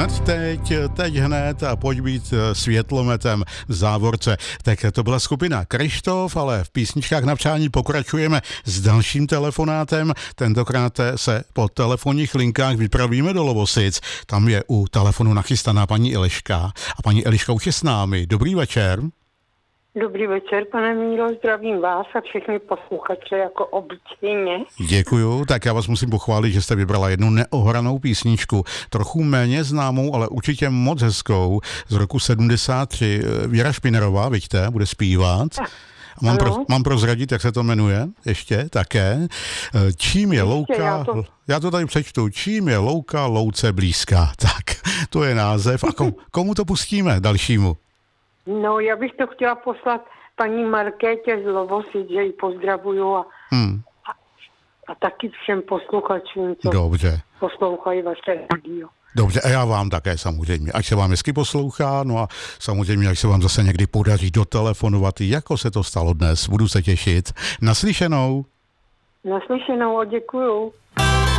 Hned teď hned a pojď být světlometem v závorce. Tak to byla skupina Kryštof, ale v písničkách na přání pokračujeme s dalším telefonátem. Tentokrát se po telefonních linkách vypravíme do Lovosic. Tam je u telefonu nachystaná paní Eliška. A paní Eliška už je s námi. Dobrý večer. Dobrý večer, pane Míro, zdravím vás a všechny posluchače jako obyčejně. Děkuju, tak já vás musím pochválit, že jste vybrala jednu neohranou písničku, trochu méně známou, ale určitě moc hezkou, z roku 73. Věra Špinerová, vidíte, bude zpívat. Mám prozradit, jak se to jmenuje, ještě také. Čím je louka, já to tady přečtu, čím je louka louce blízká. Tak, to je název. A komu to pustíme dalšímu? No, já bych to chtěla poslat paní Markétě z Lovosic, že ji pozdravuju a taky všem posluchačům, co Dobře. poslouchají vaše radio. Dobře, a já vám také samozřejmě. Ať se vám hezky poslouchá, no a samozřejmě, ať se vám zase někdy podaří dotelefonovat, jako se to stalo dnes. Budu se těšit. Naslyšenou. Naslyšenou a děkuju.